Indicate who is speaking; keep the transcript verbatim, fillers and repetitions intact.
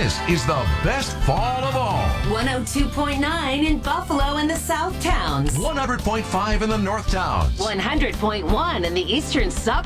Speaker 1: This is the best fall of all.
Speaker 2: one oh two point nine in Buffalo and the South Towns.
Speaker 1: one hundred point five in the North Towns.
Speaker 2: one hundred point one in the Eastern Suburbs.